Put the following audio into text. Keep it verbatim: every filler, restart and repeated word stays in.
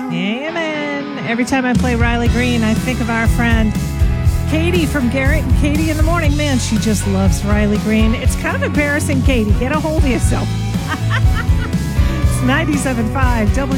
Amen. Every time I play Riley Green, I think of our friend Katie from Garrett and Katie in the Morning. Man, she just loves Riley Green. It's kind of embarrassing, Katie. Get a hold of yourself. It's ninety-seven point five W